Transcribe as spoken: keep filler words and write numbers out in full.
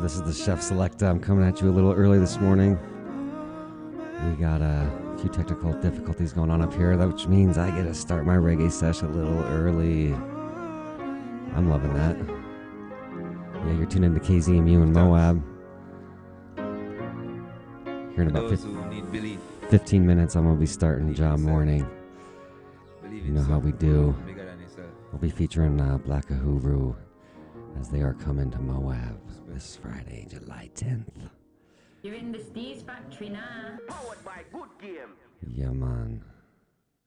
This is the Chef Selecta. I'm coming at you a little early this morning. We got a few technical difficulties going on up here, which means I get to start my reggae sesh a little early. I'm loving that. Yeah, you're tuned into K Z M U in Moab. Here in about fifteen minutes, I'm going to be starting Job Morning. You know how we do. We'll be featuring uh, Black Uhuru as they are coming to Moab this Friday, July tenth. You're in the Steez Factory now. Powered by Good Game. Yeah, man.